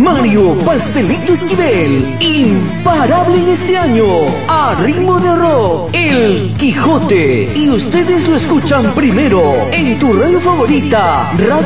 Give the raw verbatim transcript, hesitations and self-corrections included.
Mario Pastelito Esquivel, imparable en este año, a ritmo de rock, El Quijote. Y ustedes lo escuchan primero en tu radio favorita, Radio